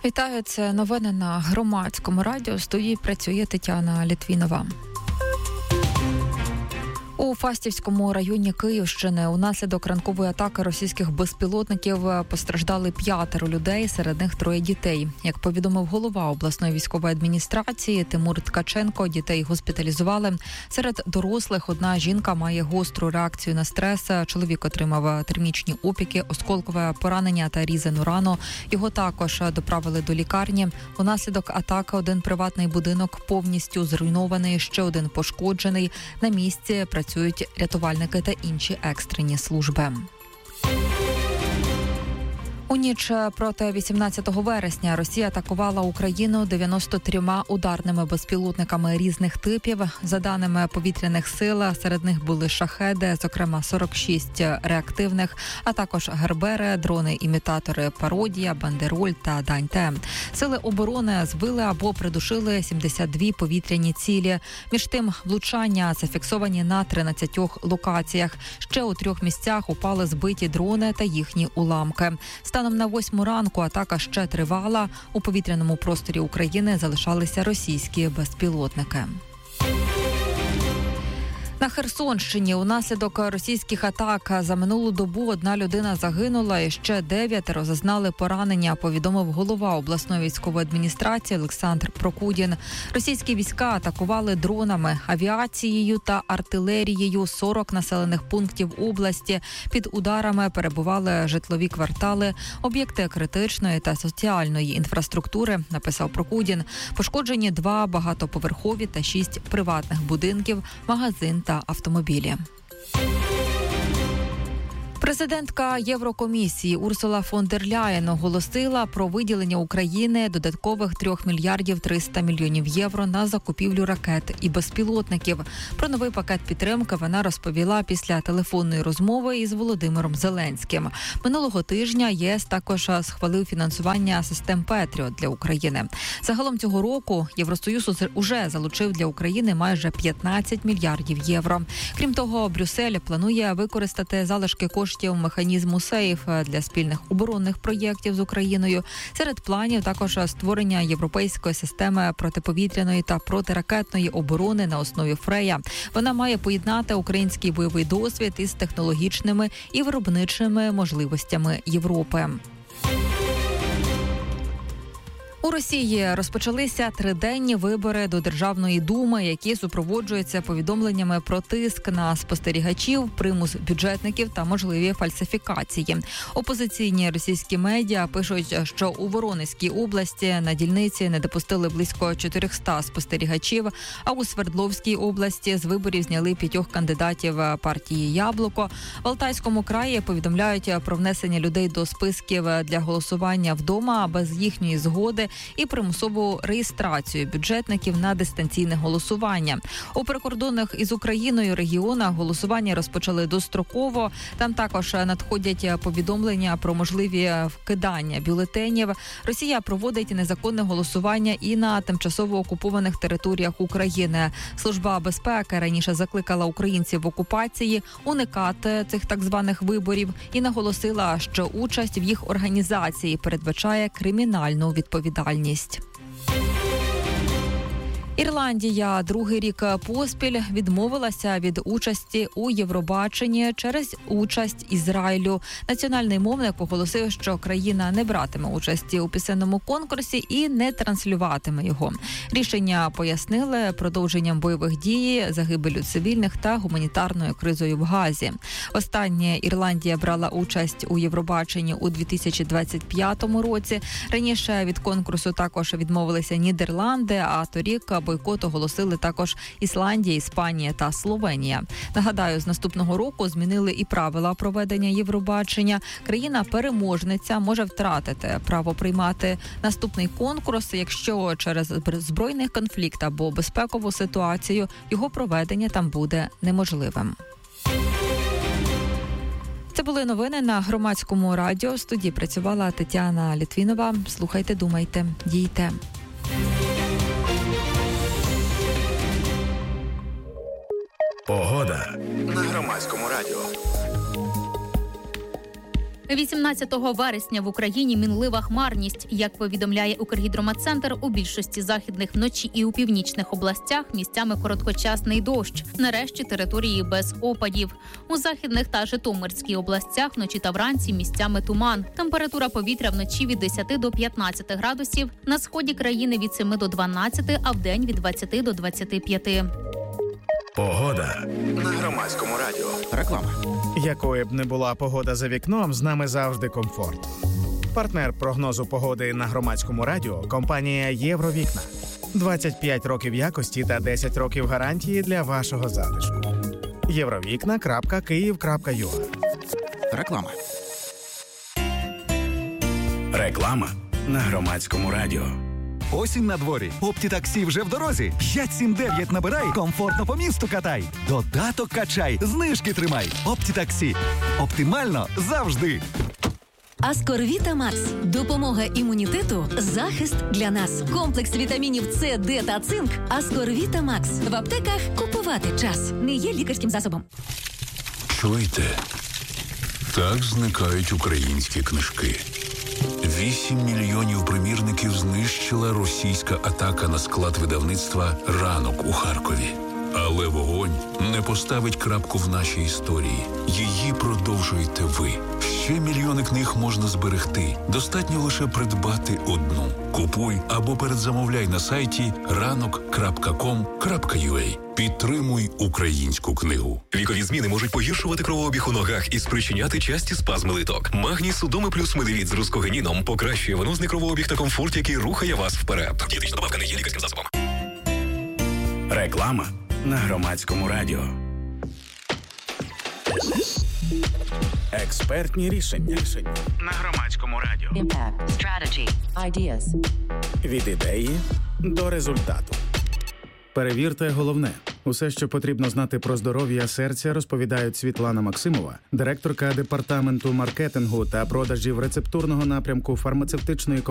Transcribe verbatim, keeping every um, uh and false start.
Вітаю, це новини на Громадському радіо. В студії працює Тетяна Літвінова. У Фастівському районі Київщини унаслідок ранкової атаки російських безпілотників постраждали п'ятеро людей, серед них троє дітей. Як повідомив голова обласної військової адміністрації Тимур Ткаченко, дітей госпіталізували. Серед дорослих одна жінка має гостру реакцію на стрес. Чоловік отримав термічні опіки, осколкове поранення та різану рану. Його також доправили до лікарні. Унаслідок атаки один приватний будинок повністю зруйнований, ще один пошкоджений. На місці працюють рятувальники та інші екстрені служби. У ніч проти вісімнадцятого вересня Росія атакувала Україну дев'яносто трьома ударними безпілотниками різних типів. За даними повітряних сил, серед них були шахеди, зокрема сорок шість реактивних, а також гербери, дрони-імітатори Пародія, Бандероль та Даньте. Сили оборони збили або придушили сімдесят дві повітряні цілі. Між тим, влучання зафіксовані на тринадцятьох локаціях. Ще у трьох місцях упали збиті дрони та їхні уламки. Станом на восьму ранку атака ще тривала. У повітряному просторі України залишалися російські безпілотники. На Херсонщині унаслідок російських атак за минулу добу одна людина загинула і ще дев'ятеро зазнали поранення, повідомив голова обласної військової адміністрації Олександр Прокудін. Російські війська атакували дронами, авіацією та артилерією сорок населених пунктів області. Під ударами перебували житлові квартали, об'єкти критичної та соціальної інфраструктури, написав Прокудін. Пошкоджені два багатоповерхові та шість приватних будинків, магазин та автомобілі. Президентка Єврокомісії Урсула фон дер Ляєн оголосила про виділення Україні додаткових трьох мільярдів триста мільйонів євро на закупівлю ракет і безпілотників. Про новий пакет підтримки вона розповіла після телефонної розмови із Володимиром Зеленським. Минулого тижня ЄС також схвалив фінансування систем Петріот для України. Загалом цього року Євросоюз уже залучив для України майже п'ятнадцять мільярдів євро. Крім того, Брюссель планує використати залишки коштів механізму «Сейф» для спільних оборонних проєктів з Україною. Серед планів також створення європейської системи протиповітряної та протиракетної оборони на основі «Фрея». Вона має поєднати український бойовий досвід із технологічними і виробничими можливостями Європи. У Росії розпочалися триденні вибори до Державної думи, які супроводжуються повідомленнями про тиск на спостерігачів, примус бюджетників та можливі фальсифікації. Опозиційні російські медіа пишуть, що у Воронезькій області на дільниці не допустили близько чотириста спостерігачів, а у Свердловській області з виборів зняли п'ятьох кандидатів партії «Яблуко». В Алтайському краї повідомляють про внесення людей до списків для голосування вдома без їхньої згоди і примусову реєстрацію бюджетників на дистанційне голосування. У прикордонних із Україною регіонах голосування розпочали достроково. Там також надходять повідомлення про можливі вкидання бюлетенів. Росія проводить незаконне голосування і на тимчасово окупованих територіях України. Служба безпеки раніше закликала українців в окупації уникати цих так званих виборів і наголосила, що участь в їх організації передбачає кримінальну відповідальність. Ірландія другий рік поспіль відмовилася від участі у Євробаченні через участь Ізраїлю. Національний мовник оголосив, що країна не братиме участі у пісенному конкурсі і не транслюватиме його. Рішення пояснили продовженням бойових дій, загибелю цивільних та гуманітарною кризою в Газі. Останнє Ірландія брала участь у Євробаченні у дві тисячі двадцять п'ятому році. Раніше від конкурсу також відмовилися Нідерланди, а торік бойкот оголосили також Ісландія, Іспанія та Словенія. Нагадаю, з наступного року змінили і правила проведення Євробачення. Країна-переможниця може втратити право приймати наступний конкурс, якщо через збройний конфлікт або безпекову ситуацію його проведення там буде неможливим. Це були новини на Громадському радіо. В студії працювала Тетяна Літвінова. Слухайте, думайте, дійте. Погода на Громадському радіо. вісімнадцятого вересня в Україні мінлива хмарність. Як повідомляє Укргідрометцентр, у більшості західних вночі і у північних областях місцями короткочасний дощ. Нарешті території без опадів. У західних та Житомирській областях вночі та вранці місцями туман. Температура повітря вночі від десяти до п'ятнадцяти градусів, на сході країни від семи до дванадцяти, а вдень від двадцяти до двадцяти п'яти. Погода на Громадському радіо. Реклама. Якою б не була погода за вікном, з нами завжди комфорт. Партнер прогнозу погоди на Громадському радіо – компанія «Євровікна». двадцять п'ять років якості та десять років гарантії для вашого затишку. євровікна крапка київ крапка ю а. Реклама. Реклама на Громадському радіо. Осінь на дворі. Оптітаксі вже в дорозі. п'ять сім дев'ять набирай, комфортно по місту катай. Додаток качай, знижки тримай. Оптітаксі. Оптимально завжди. Аскорвіта Макс. Допомога імунітету, захист для нас. Комплекс вітамінів С, Д та цинк. Аскорвіта Макс. В аптеках купувати час. Не є лікарським засобом. Чуєте? Так зникають українські книжки. Вісім мільйонів примірників знищила російська атака на склад видавництва «Ранок» у Харкові. Але вогонь не поставить крапку в нашій історії. Її продовжуєте ви. Ще мільйони книг можна зберегти. Достатньо лише придбати одну. Купуй або передзамовляй на сайті ранок крапка ком крапка ю а. Підтримуй українську книгу. Вікові зміни можуть погіршувати кровообіг у ногах і спричиняти часті спазми литок. Магній Судоми плюс медивіт з рускогенідом покращує венозний кровообіг та комфорт, який рухає вас вперед. Дієтична добавка не є лікарським засобом. Реклама на Громадському радіо. Експертні рішення. рішення на Громадському радіо. Impact, strategy, ideas. Від ідеї до результату. Перевірте головне. Усе, що потрібно знати про здоров'я серця, розповідають Світлана Максимова, директорка департаменту маркетингу та продажів рецептурного напрямку фармацевтичної компанії